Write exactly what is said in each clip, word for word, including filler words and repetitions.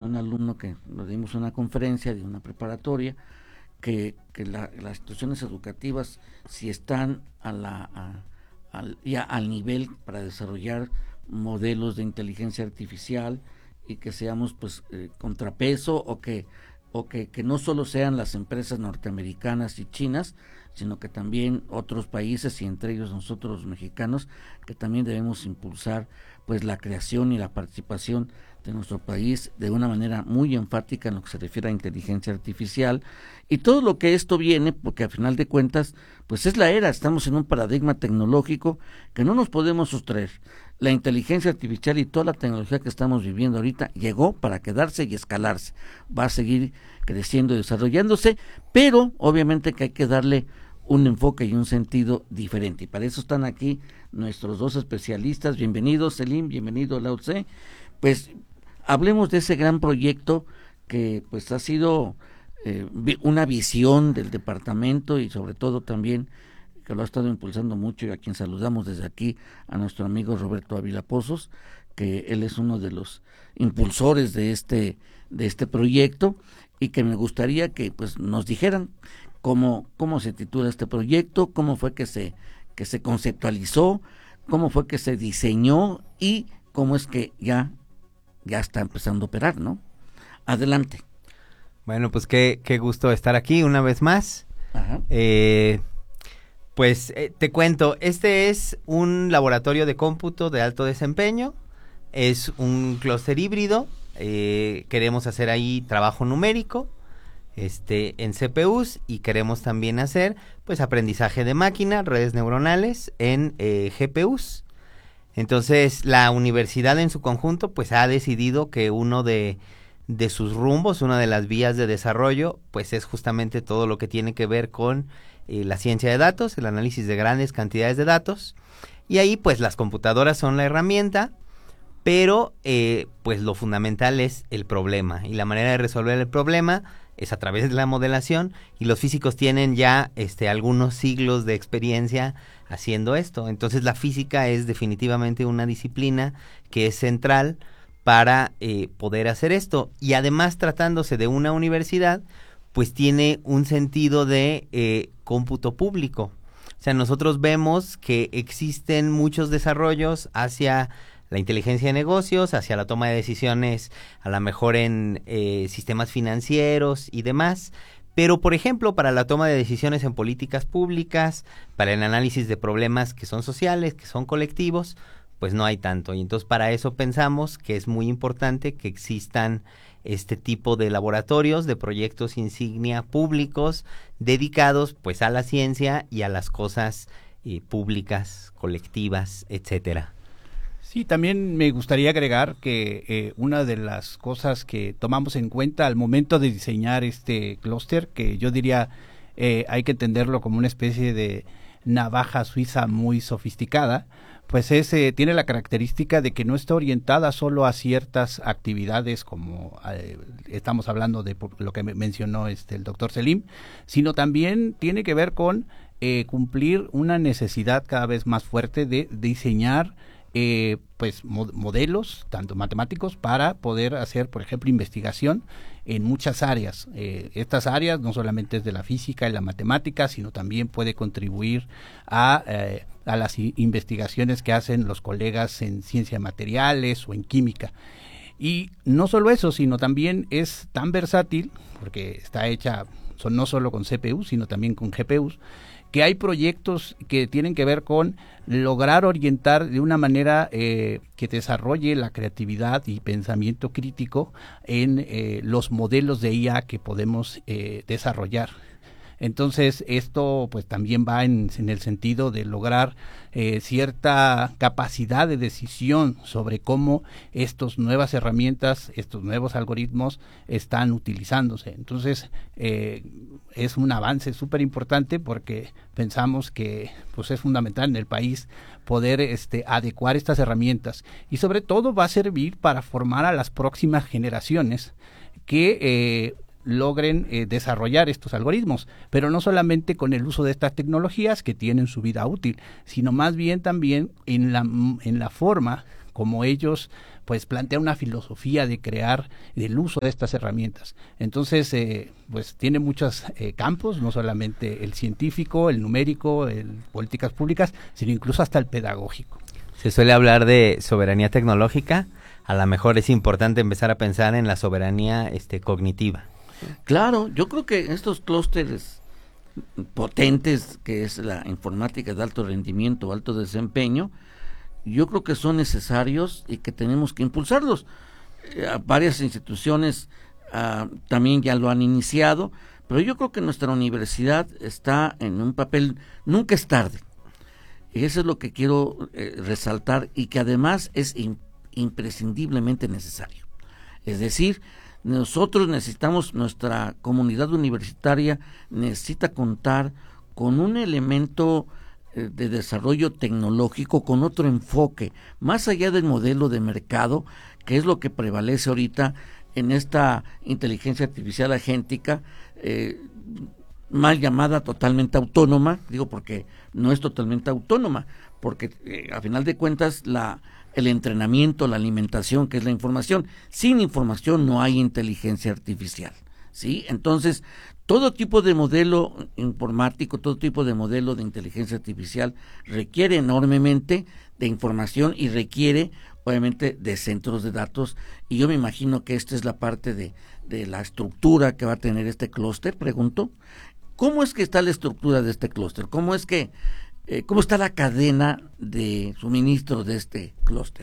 un alumno que nos dimos una conferencia de una preparatoria, que, que la, las instituciones educativas, si están a la, a, al, ya al nivel para desarrollar modelos de inteligencia artificial, y que seamos pues eh, contrapeso, o que o que, que no solo sean las empresas norteamericanas y chinas, sino que también otros países, y entre ellos nosotros los mexicanos, que también debemos impulsar pues la creación y la participación de nuestro país de una manera muy enfática en lo que se refiere a inteligencia artificial y todo lo que esto viene, porque al final de cuentas pues es la era, estamos en un paradigma tecnológico que no nos podemos sustraer. La inteligencia artificial y toda la tecnología que estamos viviendo ahorita llegó para quedarse y escalarse, va a seguir creciendo y desarrollándose, pero obviamente que hay que darle un enfoque y un sentido diferente, y para eso están aquí nuestros dos especialistas. Bienvenido Selim, bienvenido Lao Tse. Pues hablemos de ese gran proyecto que pues ha sido eh, una visión del departamento, y sobre todo también que lo ha estado impulsando mucho, y a quien saludamos desde aquí, a nuestro amigo Roberto Ávila Pozos, que él es uno de los impulsores de este de este proyecto, y que me gustaría que pues nos dijeran cómo cómo se titula este proyecto, cómo fue que se que se conceptualizó, cómo fue que se diseñó y cómo es que ya ya está empezando a operar, ¿no? Adelante. Bueno, pues qué qué gusto estar aquí una vez más. Ajá. Eh, pues eh, te cuento, este es un laboratorio de cómputo de alto desempeño, es un clúster híbrido, eh, queremos hacer ahí trabajo numérico, este, en C P Us, y queremos también hacer pues aprendizaje de máquina, redes neuronales en eh, G P Us. Entonces la universidad en su conjunto pues ha decidido que uno de, de sus rumbos, una de las vías de desarrollo, pues es justamente todo lo que tiene que ver con eh, la ciencia de datos, el análisis de grandes cantidades de datos, y ahí pues las computadoras son la herramienta, pero eh, pues lo fundamental es el problema, y la manera de resolver el problema es a través de la modelación, y los físicos tienen ya este algunos siglos de experiencia haciendo esto. Entonces la física es definitivamente una disciplina que es central para eh, poder hacer esto, y además tratándose de una universidad, pues tiene un sentido de eh, cómputo público. O sea, nosotros vemos que existen muchos desarrollos hacia la inteligencia de negocios, hacia la toma de decisiones, a lo mejor en eh, sistemas financieros y demás, pero por ejemplo para la toma de decisiones en políticas públicas, para el análisis de problemas que son sociales, que son colectivos, pues no hay tanto, y entonces para eso pensamos que es muy importante que existan este tipo de laboratorios, de proyectos insignia públicos dedicados pues a la ciencia y a las cosas eh, públicas, colectivas, etcétera. Sí, también me gustaría agregar que eh, una de las cosas que tomamos en cuenta al momento de diseñar este clúster, que yo diría eh, hay que entenderlo como una especie de navaja suiza muy sofisticada, pues es, eh, tiene la característica de que no está orientada solo a ciertas actividades, como eh, estamos hablando de lo que mencionó este el doctor Selim, sino también tiene que ver con eh, cumplir una necesidad cada vez más fuerte de diseñar Eh, pues mo- modelos, tanto matemáticos, para poder hacer, por ejemplo, investigación en muchas áreas. Eh, estas áreas no solamente es de la física y la matemática, sino también puede contribuir a, eh, a las i- investigaciones que hacen los colegas en ciencias materiales o en química. Y no solo eso, sino también es tan versátil, porque está hecha son no solo con C P U, sino también con G P Us, que hay proyectos que tienen que ver con lograr orientar de una manera eh, que desarrolle la creatividad y pensamiento crítico en eh, los modelos de I A que podemos eh, desarrollar. Entonces esto pues también va en, en el sentido de lograr eh, cierta capacidad de decisión sobre cómo estas nuevas herramientas, estos nuevos algoritmos están utilizándose. Entonces eh, es un avance súper importante, porque pensamos que pues es fundamental en el país poder este, adecuar estas herramientas, y sobre todo va a servir para formar a las próximas generaciones que eh, logren eh, desarrollar estos algoritmos, pero no solamente con el uso de estas tecnologías que tienen su vida útil, sino más bien también en la, en la forma como ellos pues plantean una filosofía de crear del uso de estas herramientas. Entonces, eh, pues tiene muchos eh, campos, no solamente el científico, el numérico, el políticas públicas, sino incluso hasta el pedagógico. Se suele hablar de soberanía tecnológica, a lo mejor es importante empezar a pensar en la soberanía este, cognitiva. Claro, yo creo que estos clústeres potentes, que es la informática de alto rendimiento, alto desempeño, yo creo que son necesarios y que tenemos que impulsarlos. Eh, varias instituciones uh, también ya lo han iniciado, pero yo creo que nuestra universidad está en un papel, nunca es tarde. Y eso es lo que quiero eh, resaltar, y que además es in, imprescindiblemente necesario. Es decir, nosotros necesitamos, nuestra comunidad universitaria necesita contar con un elemento de desarrollo tecnológico, con otro enfoque, más allá del modelo de mercado, que es lo que prevalece ahorita en esta inteligencia artificial agéntica, eh, mal llamada totalmente autónoma, digo porque no es totalmente autónoma, porque eh, a final de cuentas la el entrenamiento, la alimentación, que es la información, sin información no hay inteligencia artificial, ¿sí? Entonces, todo tipo de modelo informático, todo tipo de modelo de inteligencia artificial requiere enormemente de información y requiere, obviamente, de centros de datos, y yo me imagino que esta es la parte de, de la estructura que va a tener este clúster. Pregunto, ¿cómo es que está la estructura de este clúster? ¿Cómo es que, eh, cómo está la cadena de suministro de este clúster?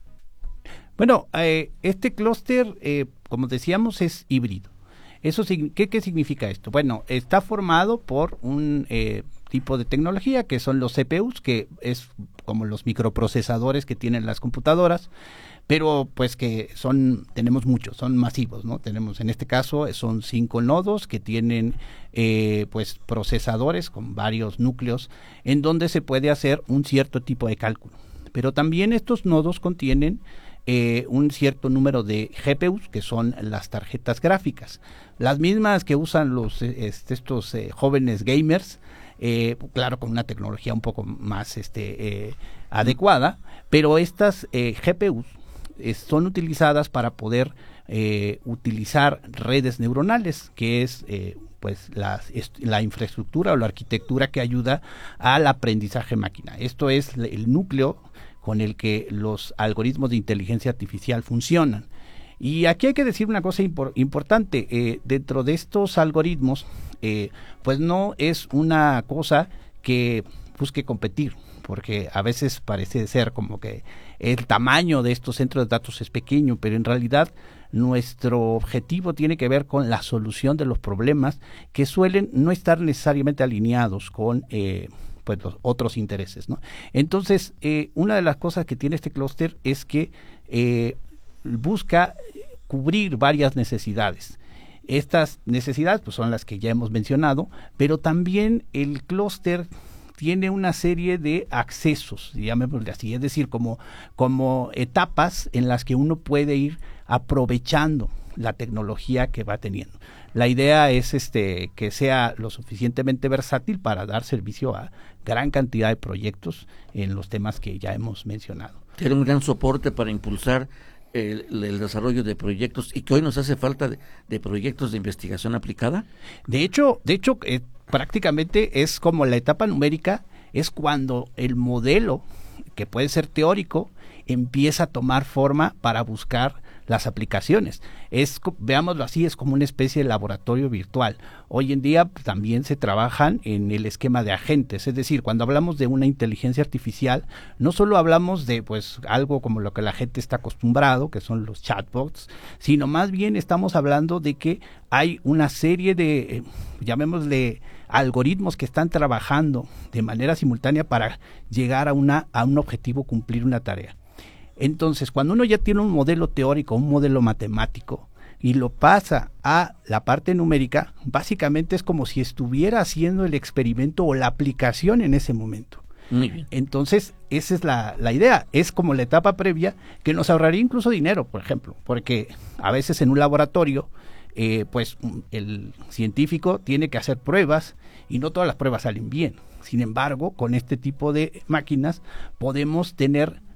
Bueno, eh, este clúster, eh, como decíamos, es híbrido. Eso, ¿qué, ¿Qué significa esto? Bueno, está formado por un eh, tipo de tecnología que son los C P Us, que es como los microprocesadores que tienen las computadoras, pero pues que son, tenemos muchos, son masivos, ¿no? Tenemos, en este caso, son cinco nodos que tienen eh, pues procesadores con varios núcleos en donde se puede hacer un cierto tipo de cálculo. Pero también estos nodos contienen Eh, un cierto número de G P Us, que son las tarjetas gráficas, las mismas que usan los este, estos eh, jóvenes gamers, eh, claro, con una tecnología un poco más este eh, adecuada, pero estas eh, G P Us eh, son utilizadas para poder eh, utilizar redes neuronales, que es eh, pues la, la infraestructura o la arquitectura que ayuda al aprendizaje máquina. Esto es el núcleo con el que los algoritmos de inteligencia artificial funcionan. Y aquí hay que decir una cosa impor- importante, eh, dentro de estos algoritmos, eh, pues no es una cosa que busque competir, porque a veces parece ser como que el tamaño de estos centros de datos es pequeño, pero en realidad nuestro objetivo tiene que ver con la solución de los problemas que suelen no estar necesariamente alineados con eh, pues los otros intereses, ¿no? Entonces, eh, una de las cosas que tiene este clúster es que eh, busca cubrir varias necesidades. Estas necesidades pues son las que ya hemos mencionado, pero también el clúster tiene una serie de accesos, llamémosle así, es decir, como, como etapas en las que uno puede ir aprovechando la tecnología que va teniendo. La idea es este que sea lo suficientemente versátil para dar servicio a gran cantidad de proyectos en los temas que ya hemos mencionado. Tiene un gran soporte para impulsar el, el desarrollo de proyectos, y que hoy nos hace falta de, de proyectos de investigación aplicada. De hecho, de hecho eh, prácticamente es como la etapa numérica, es cuando el modelo, que puede ser teórico, empieza a tomar forma para buscar las aplicaciones. Es, veámoslo así, es como una especie de laboratorio virtual. Hoy en día pues, también se trabajan en el esquema de agentes, es decir, cuando hablamos de una inteligencia artificial, no solo hablamos de pues algo como lo que la gente está acostumbrado, que son los chatbots, sino más bien estamos hablando de que hay una serie de, eh, llamémosle, algoritmos que están trabajando de manera simultánea para llegar a una a un objetivo, cumplir una tarea. Entonces, cuando uno ya tiene un modelo teórico, un modelo matemático, y lo pasa a la parte numérica, básicamente es como si estuviera haciendo el experimento o la aplicación en ese momento. Muy bien. Entonces, esa es la, la idea. Es como la etapa previa que nos ahorraría incluso dinero, por ejemplo, porque a veces en un laboratorio, eh, pues el científico tiene que hacer pruebas y no todas las pruebas salen bien. Sin embargo, con este tipo de máquinas podemos tener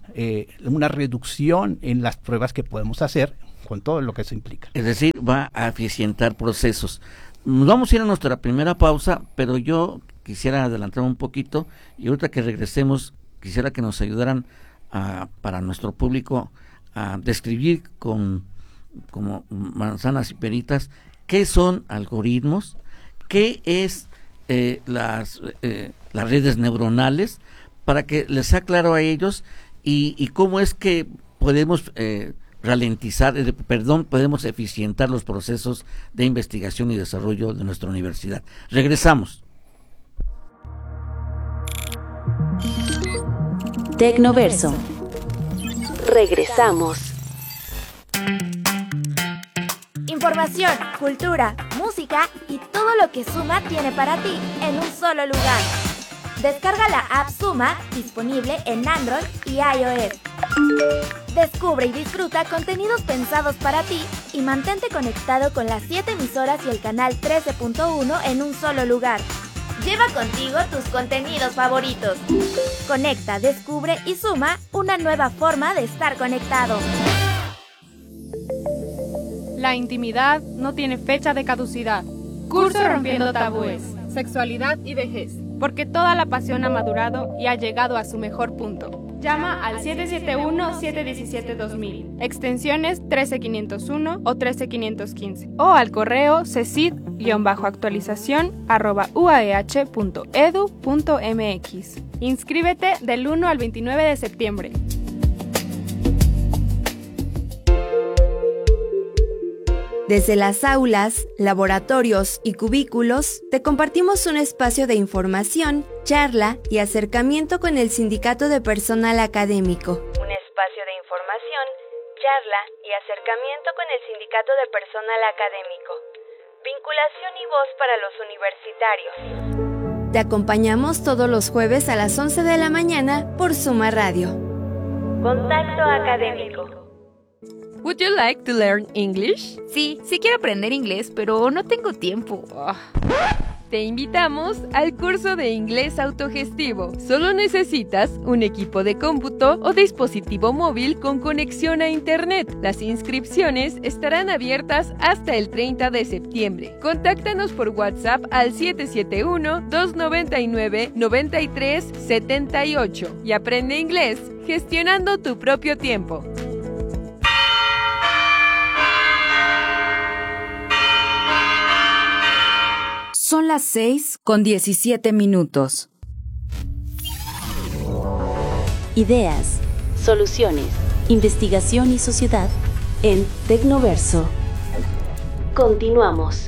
eh, una reducción en las pruebas que podemos hacer con todo lo que eso implica. Es decir, va a eficientar procesos. Nos vamos a ir a nuestra primera pausa, pero yo quisiera adelantar un poquito y ahorita que regresemos quisiera que nos ayudaran a, para nuestro público a describir con como manzanas y peritas qué son algoritmos, qué es eh, las eh, las redes neuronales, para que les sea claro a ellos y, y cómo es que podemos eh, ralentizar, eh, perdón, podemos eficientar los procesos de investigación y desarrollo de nuestra universidad. Regresamos. Tecnoverso. Regresamos. Información, cultura, música y todo lo que Suma tiene para ti en un solo lugar. Descarga la app Suma, disponible en Android y iOS. Descubre y disfruta contenidos pensados para ti y mantente conectado con las siete emisoras y el canal trece punto uno en un solo lugar. Lleva contigo tus contenidos favoritos. Conecta, descubre y suma una nueva forma de estar conectado. La intimidad no tiene fecha de caducidad. Curso Rompiendo Tabúes, Sexualidad y Vejez. Porque toda la pasión ha madurado y ha llegado a su mejor punto. Llama al siete siete uno, siete uno siete, dos mil, extensiones trece quinientos uno o trece quinientos quince, o al correo cecid-actualización arroba uaeh punto edu punto mx. Inscríbete del uno al veintinueve de septiembre. Desde las aulas, laboratorios y cubículos, te compartimos un espacio de información, charla y acercamiento con el Sindicato de Personal Académico. Un espacio de información, charla y acercamiento con el Sindicato de Personal Académico. Vinculación y voz para los universitarios. Te acompañamos todos los jueves a las once de la mañana por Suma Radio. Contacto Académico. Would you like to learn English? Sí, sí quiero aprender inglés, pero no tengo tiempo. Oh. Te invitamos al curso de inglés autogestivo. Solo necesitas un equipo de cómputo o dispositivo móvil con conexión a internet. Las inscripciones estarán abiertas hasta el treinta de septiembre. Contáctanos por WhatsApp al siete siete uno, dos nueve nueve, nueve tres siete ocho y aprende inglés gestionando tu propio tiempo. Son las seis con diecisiete minutos. Ideas, soluciones, investigación y sociedad en Tecnoverso. Continuamos.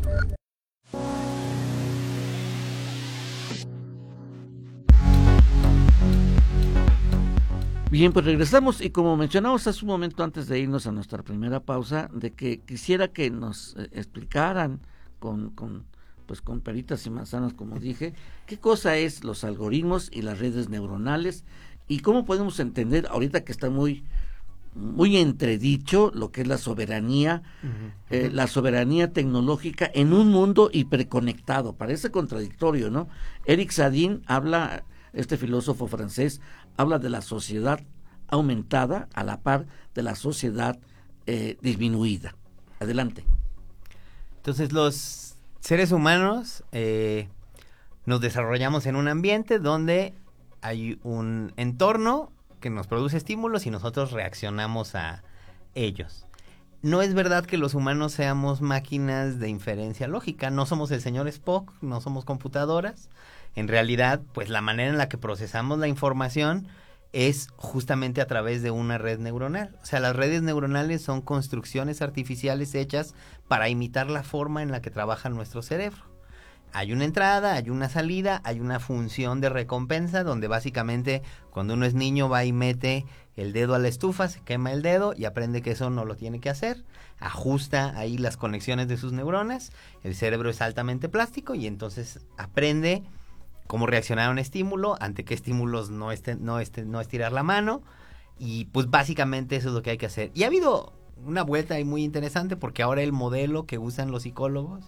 Bien, pues regresamos y como mencionamos hace un momento antes de irnos a nuestra primera pausa, de que quisiera que nos eh, explicaran con... con pues con peritas y manzanas, como dije, qué cosa es los algoritmos y las redes neuronales y cómo podemos entender ahorita que está muy muy entredicho lo que es la soberanía, uh-huh. eh, la soberanía tecnológica en un mundo hiperconectado. Parece contradictorio, ¿no? Eric Sadin habla, este filósofo francés, habla de la sociedad aumentada a la par de la sociedad eh, disminuida. Adelante. Entonces los seres humanos eh, nos desarrollamos en un ambiente donde hay un entorno que nos produce estímulos y nosotros reaccionamos a ellos. No es verdad que los humanos seamos máquinas de inferencia lógica, no somos el señor Spock, no somos computadoras. En realidad, pues la manera en la que procesamos la información es justamente a través de una red neuronal. O sea, las redes neuronales son construcciones artificiales hechas para imitar la forma en la que trabaja nuestro cerebro. Hay una entrada, hay una salida, hay una función de recompensa donde básicamente cuando uno es niño va y mete el dedo a la estufa, se quema el dedo y aprende que eso no lo tiene que hacer. Ajusta ahí las conexiones de sus neuronas. El cerebro es altamente plástico y entonces aprende cómo reaccionar a un estímulo, ante qué estímulos no, este, no, este, no estirar la mano, y pues básicamente eso es lo que hay que hacer. Y ha habido una vuelta ahí muy interesante porque ahora el modelo que usan los psicólogos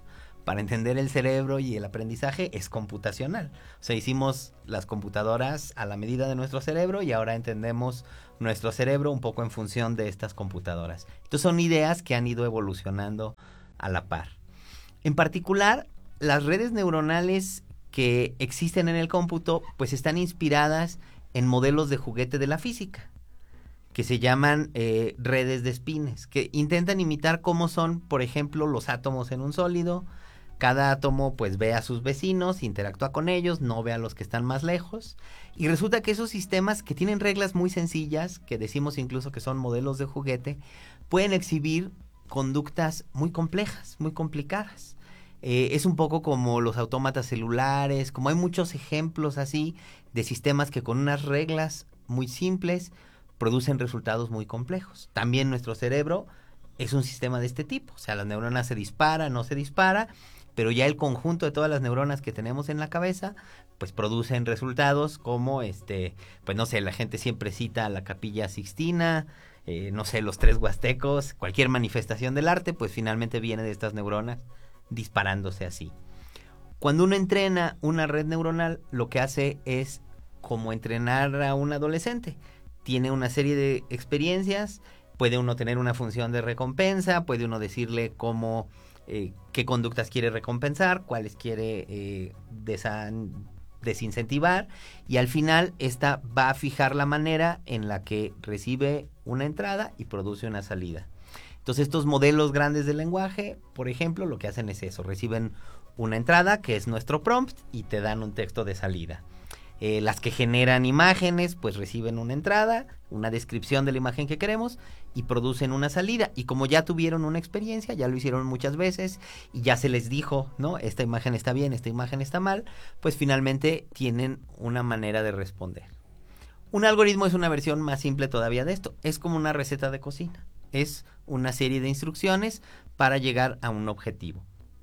para entender el cerebro y el aprendizaje es computacional. O sea, hicimos las computadoras a la medida de nuestro cerebro y ahora entendemos nuestro cerebro un poco en función de estas computadoras. Entonces son ideas que han ido evolucionando a la par. En particular, las redes neuronales que existen en el cómputo pues están inspiradas en modelos de juguete de la física, que se llaman eh, redes de espines, que intentan imitar cómo son, por ejemplo, los átomos en un sólido. Cada átomo pues ve a sus vecinos, interactúa con ellos, no ve a los que están más lejos. Y resulta que esos sistemas que tienen reglas muy sencillas, que decimos incluso que son modelos de juguete, pueden exhibir conductas muy complejas, muy complicadas. Eh, es un poco como los autómatas celulares, como hay muchos ejemplos así de sistemas que con unas reglas muy simples producen resultados muy complejos. También nuestro cerebro es un sistema de este tipo, o sea, las neuronas se disparan, no se dispara, pero ya el conjunto de todas las neuronas que tenemos en la cabeza, pues producen resultados como, este, pues no sé, la gente siempre cita la Capilla Sixtina, eh, no sé, los tres huastecos, cualquier manifestación del arte, pues finalmente viene de estas neuronas disparándose así. Cuando uno entrena una red neuronal, lo que hace es como entrenar a un adolescente. Tiene una serie de experiencias, puede uno tener una función de recompensa, puede uno decirle cómo, eh, qué conductas quiere recompensar, cuáles quiere eh, desan, desincentivar, y al final esta va a fijar la manera en la que recibe una entrada y produce una salida. Entonces estos modelos grandes de lenguaje, por ejemplo, lo que hacen es eso, reciben una entrada que es nuestro prompt y te dan un texto de salida. Eh, las que generan imágenes pues reciben una entrada, una descripción de la imagen que queremos y producen una salida, y como ya tuvieron una experiencia, ya lo hicieron muchas veces y ya se les dijo, ¿no? Esta imagen está bien, esta imagen está mal, pues finalmente tienen una manera de responder. Un algoritmo es una versión más simple todavía de esto, es como una receta de cocina, es una serie de instrucciones para llegar a un objetivo.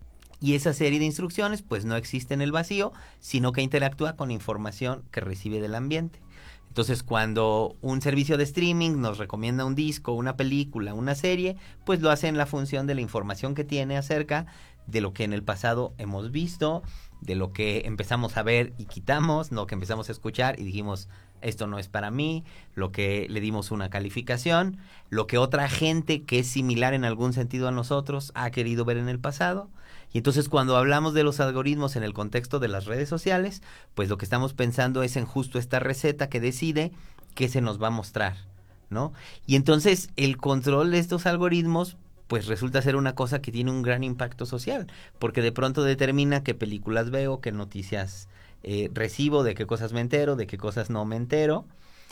Y esa serie de instrucciones pues no existe en el vacío, sino que interactúa con información que recibe del ambiente. Entonces cuando un servicio de streaming nos recomienda un disco, una película, una serie, pues lo hace en la función de la información que tiene acerca de lo que en el pasado hemos visto, de lo que empezamos a ver y quitamos, lo que empezamos a escuchar y dijimos, esto no es para mí, lo que le dimos una calificación, lo que otra gente que es similar en algún sentido a nosotros ha querido ver en el pasado. Y entonces cuando hablamos de los algoritmos en el contexto de las redes sociales, pues lo que estamos pensando es en justo esta receta que decide qué se nos va a mostrar, ¿no? Y entonces el control de estos algoritmos pues resulta ser una cosa que tiene un gran impacto social, porque de pronto determina qué películas veo, qué noticias eh, recibo, de qué cosas me entero, de qué cosas no me entero.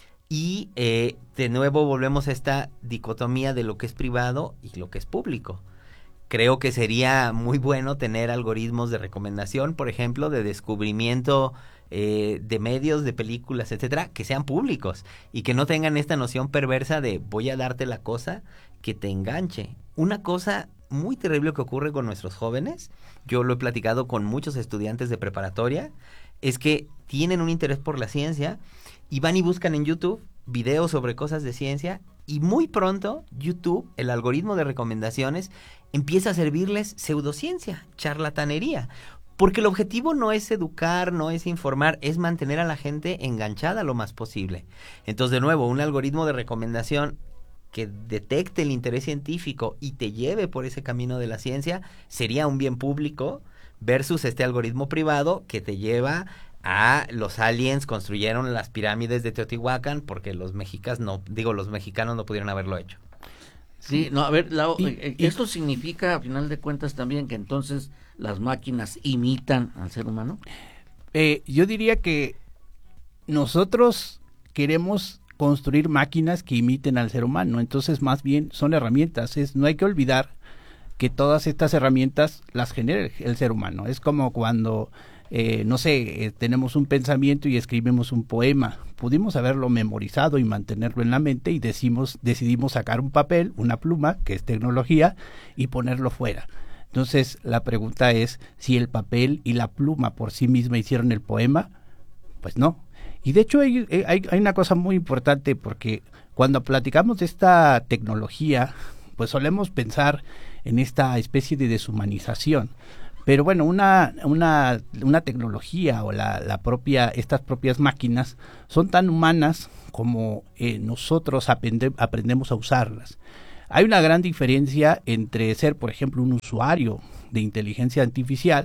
Y eh, de nuevo volvemos a esta dicotomía de lo que es privado y lo que es público. Creo que sería muy bueno tener algoritmos de recomendación, por ejemplo, de descubrimiento eh, de medios, de películas, etcétera, que sean públicos y que no tengan esta noción perversa de voy a darte la cosa que te enganche. Una cosa muy terrible que ocurre con nuestros jóvenes, yo lo he platicado con muchos estudiantes de preparatoria, es que tienen un interés por la ciencia y van y buscan en YouTube videos sobre cosas de ciencia y muy pronto YouTube, el algoritmo de recomendaciones, empieza a servirles pseudociencia, charlatanería, porque el objetivo no es educar, no es informar, es mantener a la gente enganchada lo más posible. Entonces, de nuevo, un algoritmo de recomendación que detecte el interés científico y te lleve por ese camino de la ciencia sería un bien público versus este algoritmo privado que te lleva a los aliens construyeron las pirámides de Teotihuacán porque los mexicanos no, digo, los mexicanos no pudieron haberlo hecho. Sí, no, a ver, la, y, eh, y, ¿esto significa, a final de cuentas, también que entonces las máquinas imitan al ser humano? Eh, yo diría que nosotros queremos construir máquinas que imiten al ser humano, entonces más bien son herramientas, es, no hay que olvidar que todas estas herramientas las genera el, el ser humano, es como cuando... Eh, no sé, eh, tenemos un pensamiento y escribimos un poema, pudimos haberlo memorizado y mantenerlo en la mente y decimos, decidimos sacar un papel, una pluma, que es tecnología, y ponerlo fuera. Entonces la pregunta es si el papel y la pluma por sí misma hicieron el poema, pues no. Y de hecho hay, hay, hay una cosa muy importante porque cuando platicamos de esta tecnología, pues solemos pensar en esta especie de deshumanización. Pero bueno, una, una, una tecnología o la, la propia, estas propias máquinas son tan humanas como eh, nosotros aprende, aprendemos a usarlas. Hay una gran diferencia entre ser, por ejemplo, un usuario de inteligencia artificial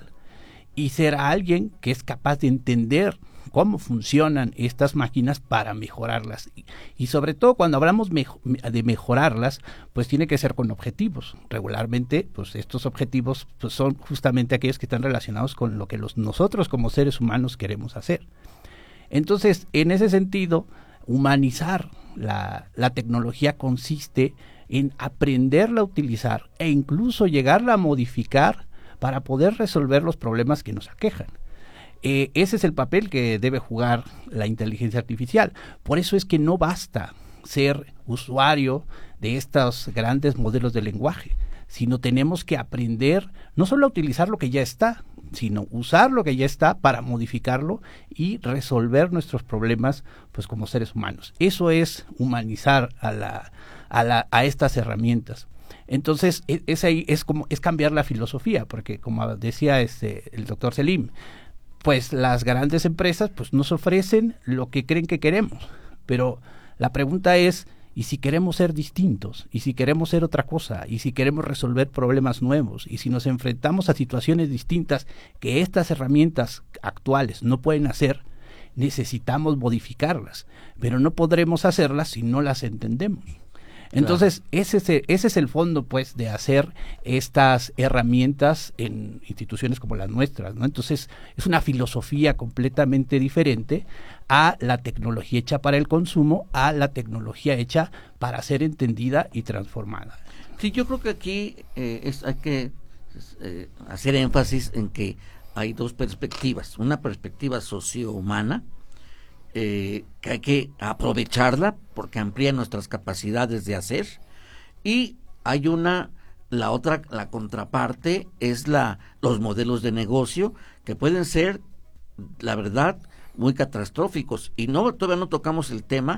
y ser alguien que es capaz de entender cómo funcionan estas máquinas para mejorarlas. Y, y sobre todo cuando hablamos mejo, de mejorarlas, pues tiene que ser con objetivos. Regularmente, pues estos objetivos pues, son justamente aquellos que están relacionados con lo que los, nosotros como seres humanos queremos hacer. Entonces, en ese sentido, humanizar la, la tecnología consiste en aprenderla a utilizar e incluso llegarla a modificar para poder resolver los problemas que nos aquejan. Eh, ese es el papel que debe jugar la inteligencia artificial. Por eso es que no basta ser usuario de estos grandes modelos de lenguaje, sino tenemos que aprender no solo a utilizar lo que ya está, sino usar lo que ya está para modificarlo y resolver nuestros problemas pues como seres humanos. Eso es humanizar a la, a la, a estas herramientas. Entonces, es, es ahí, es como, es cambiar la filosofía, porque como decía este el doctor Selim, pues las grandes empresas pues nos ofrecen lo que creen que queremos, pero la pregunta es, ¿y si queremos ser distintos? ¿Y si queremos ser otra cosa? ¿Y si queremos resolver problemas nuevos? ¿Y si nos enfrentamos a situaciones distintas que estas herramientas actuales no pueden hacer? Necesitamos modificarlas, pero no podremos hacerlas si no las entendemos. Entonces, claro. ese, es el, ese es el fondo, pues, de hacer estas herramientas en instituciones como las nuestras, ¿no? Entonces, es una filosofía completamente diferente a la tecnología hecha para el consumo, a la tecnología hecha para ser entendida y transformada. Sí, yo creo que aquí eh, es, hay que eh, hacer énfasis en que hay dos perspectivas. Una perspectiva socio-humana, Eh, que hay que aprovecharla porque amplía nuestras capacidades de hacer, y hay una, la otra, la contraparte es la los modelos de negocio que pueden ser, la verdad, muy catastróficos, y no todavía no tocamos el tema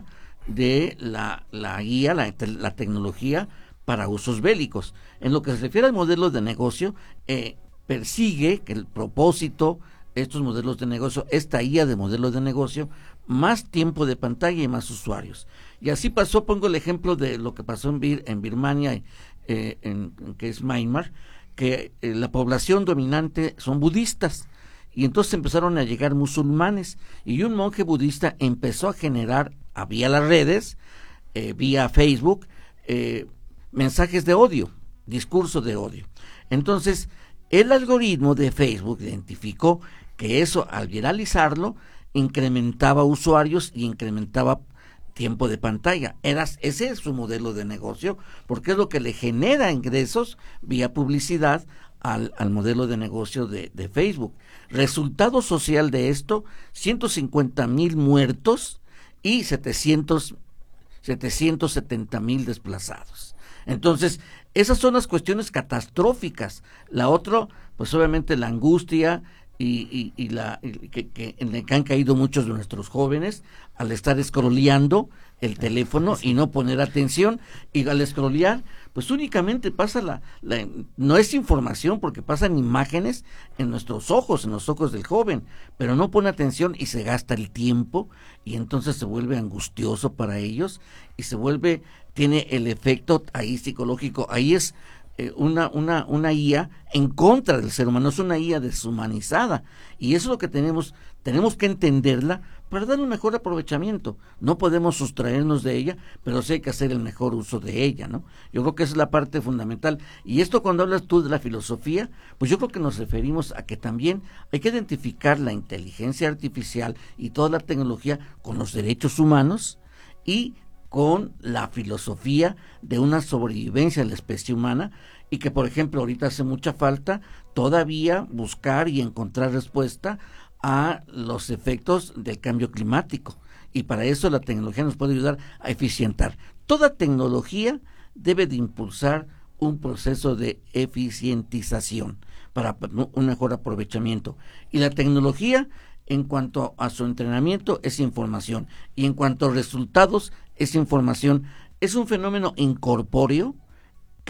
de la, la guía, la, la tecnología para usos bélicos. En lo que se refiere al modelo de negocio, eh, persigue que el propósito, estos modelos de negocio, esta guía de modelos de negocio, más tiempo de pantalla y más usuarios. Y así pasó, pongo el ejemplo de lo que pasó en, Bir, en Birmania, eh, en, en, que es Myanmar, que eh, la población dominante son budistas, y entonces empezaron a llegar musulmanes, y un monje budista empezó a generar, a vía las redes, eh, vía Facebook, eh, mensajes de odio, discurso de odio. Entonces, el algoritmo de Facebook identificó que eso, al viralizarlo, incrementaba usuarios y incrementaba tiempo de pantalla. Era, ese es su modelo de negocio, porque es lo que le genera ingresos vía publicidad al, al modelo de negocio de, de Facebook. Resultado social de esto, ciento cincuenta mil muertos y setecientos, setecientos setenta mil desplazados. Entonces, esas son las cuestiones catastróficas. La otra, pues obviamente la angustia, y, y, y la y que, que en la que han caído muchos de nuestros jóvenes al estar scrolleando el teléfono y no poner atención, y al scrollear pues únicamente pasa la, la no es información, porque pasan imágenes en nuestros ojos, en los ojos del joven, pero no pone atención y se gasta el tiempo, y entonces se vuelve angustioso para ellos y se vuelve, tiene el efecto ahí psicológico, ahí es Una, una, una I A en contra del ser humano, es una I A deshumanizada, y eso es lo que tenemos, tenemos que entenderla para dar un mejor aprovechamiento. No podemos sustraernos de ella, pero sí hay que hacer el mejor uso de ella, ¿no? Yo creo que esa es la parte fundamental, y esto cuando hablas tú de la filosofía, pues yo creo que nos referimos a que también hay que identificar la inteligencia artificial y toda la tecnología con los derechos humanos y con la filosofía de una sobrevivencia de la especie humana, y que, por ejemplo, ahorita hace mucha falta todavía buscar y encontrar respuesta a los efectos del cambio climático, y para eso la tecnología nos puede ayudar a eficientar. Toda tecnología debe de impulsar un proceso de eficientización para un mejor aprovechamiento, y la tecnología, en cuanto a su entrenamiento, es información, y en cuanto a resultados, es información. Es un fenómeno incorpóreo que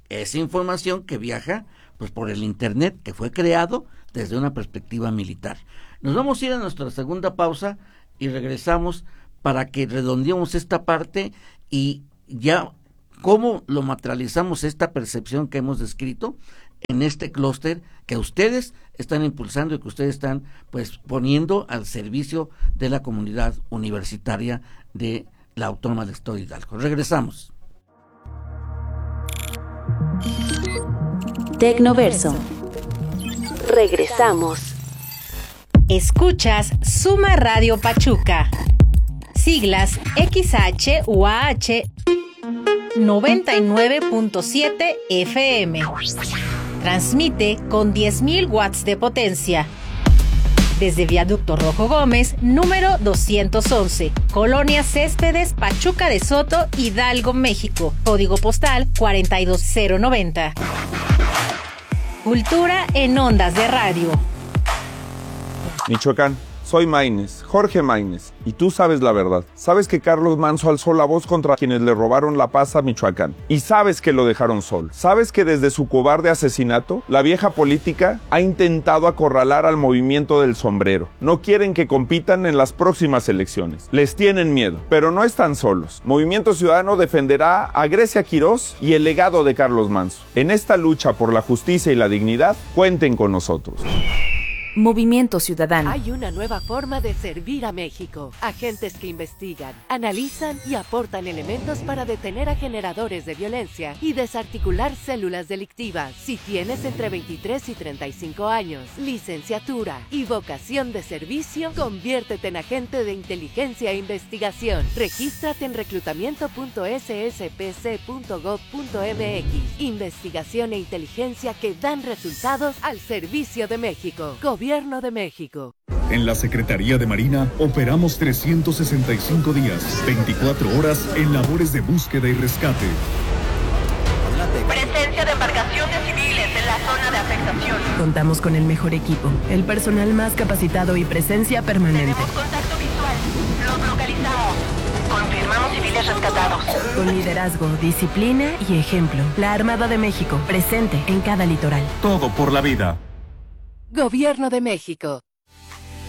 esa información que viaja pues por el internet, que fue creado desde una perspectiva militar. Nos vamos a ir a nuestra segunda pausa y regresamos para que redondeemos esta parte y ya cómo lo materializamos esta percepción que hemos descrito en este clúster que ustedes están impulsando y que ustedes están pues poniendo al servicio de la comunidad universitaria de la Autónoma del Estado de Hidalgo. Regresamos. Tecnoverso. Regresamos. Escuchas Suma Radio Pachuca. Siglas X H U A H noventa y nueve punto siete F M. Transmite con diez mil watts de potencia. Desde Viaducto Rojo Gómez, número doscientos once, Colonia Céspedes, Pachuca de Soto, Hidalgo, México. Código postal cuarenta y dos cero noventa. Cultura en ondas de radio. Michoacán, soy Maínez, Jorge Maínez, y tú sabes la verdad. Sabes que Carlos Manso alzó la voz contra quienes le robaron la paz a Michoacán. Y sabes que lo dejaron solo. Sabes que desde su cobarde asesinato, la vieja política ha intentado acorralar al movimiento del sombrero. No quieren que compitan en las próximas elecciones. Les tienen miedo, pero no están solos. Movimiento Ciudadano defenderá a Grecia Quirós y el legado de Carlos Manso. En esta lucha por la justicia y la dignidad, cuenten con nosotros. Movimiento Ciudadano. Hay una nueva forma de servir a México. Agentes que investigan, analizan y aportan elementos para detener a generadores de violencia y desarticular células delictivas. Si tienes entre veintitrés y treinta y cinco años, licenciatura y vocación de servicio, conviértete en agente de inteligencia e investigación. Regístrate en reclutamiento punto s s p c punto gov punto m x. Investigación e inteligencia que dan resultados al servicio de México. Gobierno de México. En la Secretaría de Marina operamos trescientos sesenta y cinco días, veinticuatro horas en labores de búsqueda y rescate. Presencia de embarcaciones civiles en la zona de afectación. Contamos con el mejor equipo, el personal más capacitado y presencia permanente. Tenemos contacto visual. Los localizamos. Confirmamos civiles rescatados. Con liderazgo, disciplina y ejemplo. La Armada de México, presente en cada litoral. Todo por la vida. Gobierno de México.